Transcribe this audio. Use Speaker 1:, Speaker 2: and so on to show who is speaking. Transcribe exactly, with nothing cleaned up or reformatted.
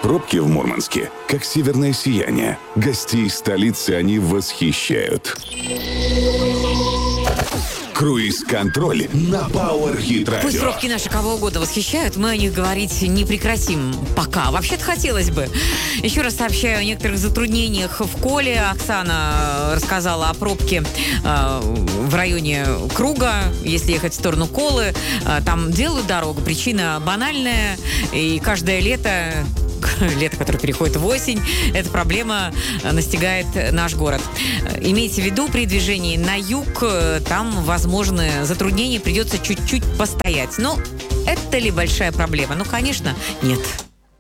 Speaker 1: Пробки в Мурманске, как северное сияние. Гостей столицы они восхищают. Круиз-контроль на Power Hit Radio.
Speaker 2: Пусть пробки наши кого угодно восхищают, мы о них говорить не прекратим пока. Вообще-то хотелось бы. Еще раз сообщаю о некоторых затруднениях в Коле. Оксана рассказала о пробке э, в районе Круга, если ехать в сторону Колы. Э, там делают дорогу, причина банальная. И каждое лето... лето, которое переходит в осень, эта проблема настигает наш город. Имейте в виду, при движении на юг там возможны затруднения, придется чуть-чуть постоять. Но это ли большая проблема? Ну, конечно, нет.